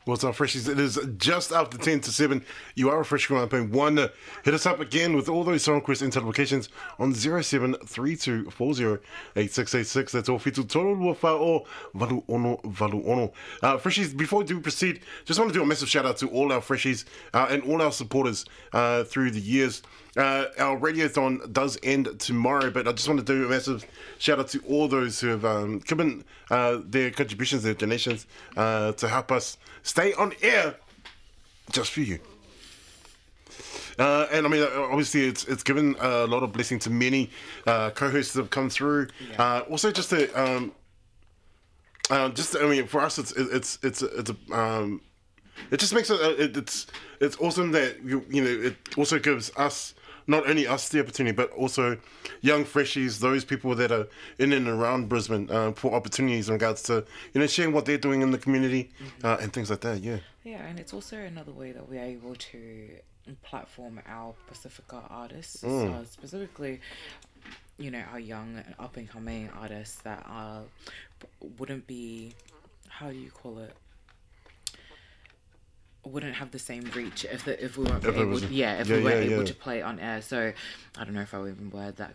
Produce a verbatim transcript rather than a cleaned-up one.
What's up, Freshies? It is just after ten to seven. You are a Fresh one point one. Uh, hit us up again with all those song requests and notifications on zero seven three two four zero eight six eight six. That's all. Fitu toro lua wha o valu ono valu ono. Uh, Freshies, before we do proceed, just want to do a massive shout out to all our Freshies uh, and all our supporters uh, through the years. Uh, our radiothon does end tomorrow, but I just want to do a massive shout out to all those who have um, given uh, their contributions, their donations uh, to help us stay on air just for you. Uh, and I mean, obviously, it's it's given a lot of blessing to many uh, co-hosts that have come through. Yeah. Uh, also, just to um, uh, just I mean, for us, it's it's it's it's a um, it just makes it, it it's it's awesome that you you know it also gives us. Not only us the opportunity, but also young Freshies, those people that are in and around Brisbane uh, for opportunities in regards to, you know, sharing what they're doing in the community mm-hmm. uh, and things like that, yeah. Yeah, and it's also another way that we're able to platform our Pacifica artists, Mm. uh, specifically, you know, our young up-and-coming artists that are, wouldn't be, how do you call it? Wouldn't have the same reach if the, if we weren't if able was, yeah if yeah, we weren't yeah, able yeah. to play on air. So I don't know if I would even word that